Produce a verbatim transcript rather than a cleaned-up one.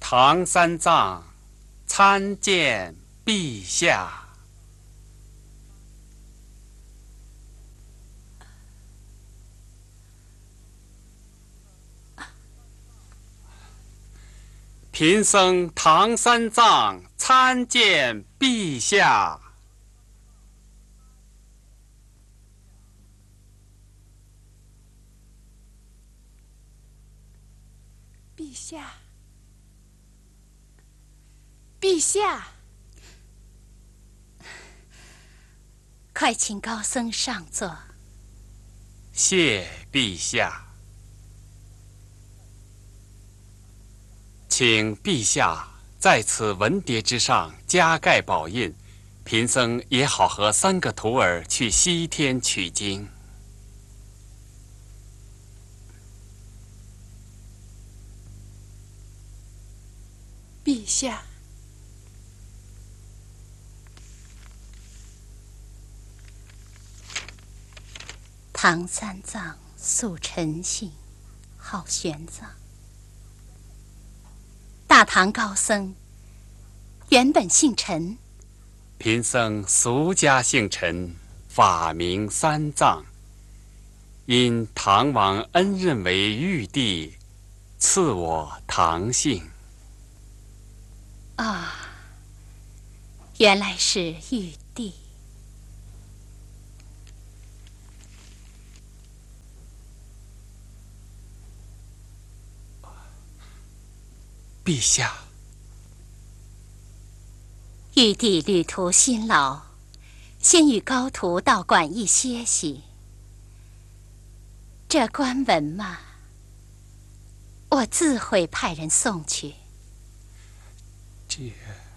唐三藏参见陛下。贫僧唐三藏参见陛下。 陛下，陛下， 快请高僧上座。 谢陛下。请陛下在此文牒之上加盖宝印，贫僧也好和三个徒儿去西天取经。 陛下， 唐三藏素陈姓，号玄奘。大唐高僧原本姓陈， 贫僧俗家姓陈，法名三藏，因唐王恩任为玉帝，赐我唐姓。 啊，原来是玉帝。 陛下， 玉帝旅途辛劳，先与高徒到馆驿歇息。这官文嘛，我自会派人送去。 这